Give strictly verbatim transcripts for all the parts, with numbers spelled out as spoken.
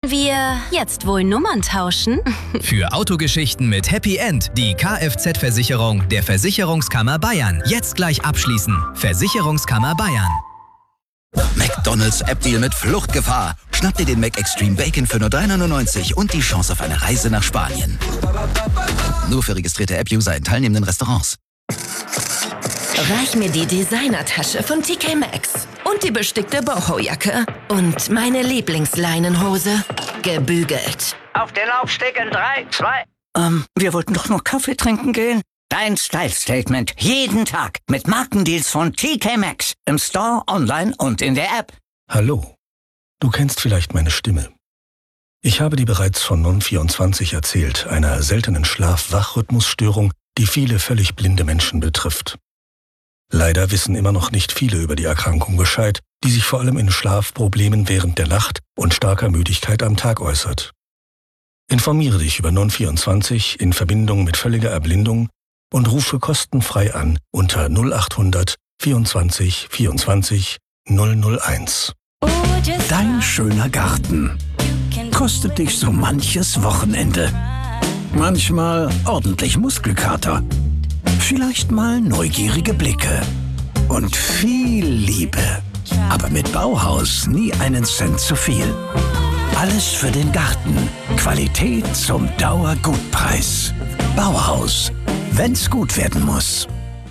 Wollen wir jetzt wohl Nummern tauschen? Für Autogeschichten mit Happy End die Kfz-Versicherung der Versicherungskammer Bayern. Jetzt gleich abschließen. Versicherungskammer Bayern. McDonald's App-Deal mit Fluchtgefahr. Schnapp dir den Mac Extreme Bacon für nur drei neunundneunzig und die Chance auf eine Reise nach Spanien. Nur für registrierte App-User in teilnehmenden Restaurants. Reich mir die Designertasche von T K Maxx und die bestickte Boho-Jacke und meine Lieblingsleinenhose, gebügelt. Auf den Laufsteg in drei, zwei... Ähm, wir wollten doch nur Kaffee trinken gehen. Dein Style-Statement. Jeden Tag. Mit Markendeals von T K Maxx. Im Store, online und in der App. Hallo. Du kennst vielleicht meine Stimme. Ich habe dir bereits von Non vierundzwanzig erzählt, einer seltenen Schlaf-Wach-Rhythmusstörung, die viele völlig blinde Menschen betrifft. Leider wissen immer noch nicht viele über die Erkrankung Bescheid, die sich vor allem in Schlafproblemen während der Nacht und starker Müdigkeit am Tag äußert. Informiere dich über Non vierundzwanzig in Verbindung mit völliger Erblindung und rufe kostenfrei an unter null achthundert vierundzwanzig vierundzwanzig null null eins. Dein schöner Garten kostet dich so manches Wochenende. Manchmal ordentlich Muskelkater. Vielleicht mal neugierige Blicke und viel Liebe. Aber mit Bauhaus nie einen Cent zu viel. Alles für den Garten. Qualität zum Dauergutpreis. Bauhaus. Wenn's gut werden muss.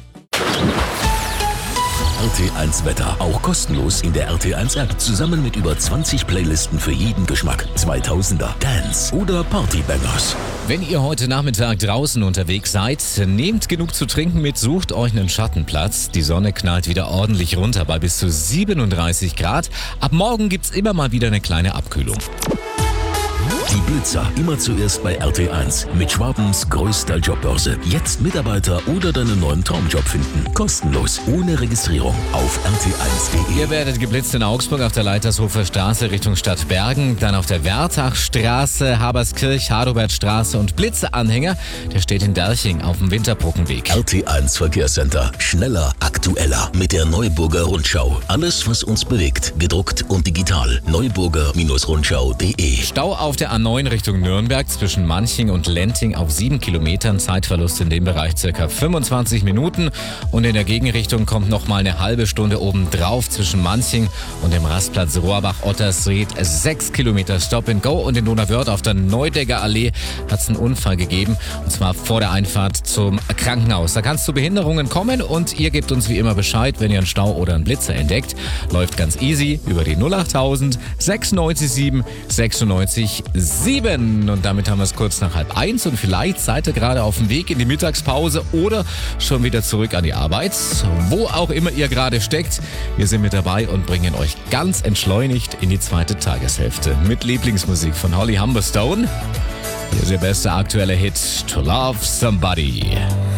R T eins Wetter. Auch kostenlos in der R T eins App. Zusammen mit über zwanzig Playlisten für jeden Geschmack. zweitausender, Dance oder Partybangers. Wenn ihr heute Nachmittag draußen unterwegs seid, nehmt genug zu trinken mit, sucht euch einen Schattenplatz. Die Sonne knallt wieder ordentlich runter bei bis zu siebenunddreißig Grad. Ab morgen gibt's immer mal wieder eine kleine Abkühlung. Die Blitzer, immer zuerst bei R T eins. Mit Schwabens größter Jobbörse. Jetzt Mitarbeiter oder deinen neuen Traumjob finden. Kostenlos, ohne Registrierung. Auf R T eins punkt de. Ihr werdet geblitzt in Augsburg auf der Leitershofer Straße Richtung Stadt Bergen. Dann auf der Wertachstraße, Haberskirch, Hadobertstraße und Blitzeanhänger. Der steht in Derching auf dem Winterbrückenweg. R T eins Verkehrscenter. Schneller, aktueller. Mit der Neuburger Rundschau. Alles, was uns bewegt. Gedruckt und digital. Neuburger Rundschau punkt de. Stau auf der A neun Richtung Nürnberg zwischen Manching und Lenting auf sieben Kilometern. Zeitverlust in dem Bereich circa fünfundzwanzig Minuten. Und in der Gegenrichtung kommt noch mal eine halbe Stunde obendrauf zwischen Manching und dem Rastplatz Rohrbach-Ottersried. Sechs Kilometer Stop and Go. Und in Donauwörth auf der Neudegger Allee hat es einen Unfall gegeben. Und zwar vor der Einfahrt zum Krankenhaus. Da kann es zu Behinderungen kommen und ihr gebt uns wie immer Bescheid, wenn ihr einen Stau oder einen Blitzer entdeckt. Läuft ganz easy über die null achttausend sechsundneunzig sieben sechsundneunzig sieben. Und damit haben wir es kurz nach halb eins und vielleicht seid ihr gerade auf dem Weg in die Mittagspause oder schon wieder zurück an die Arbeit. Wo auch immer ihr gerade steckt, wir sind mit dabei und bringen euch ganz entschleunigt in die zweite Tageshälfte mit Lieblingsmusik von Holly Humberstone. Hier ist ihr bester aktueller Hit, To Love Somebody.